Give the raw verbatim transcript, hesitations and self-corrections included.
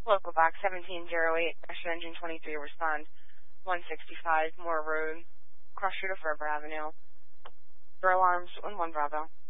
Local box seventeen oh eight, Extra Engine twenty-three, respond. one sixty-five, Moore Road, cross street of River Avenue. Burr alarms, one one Bravo.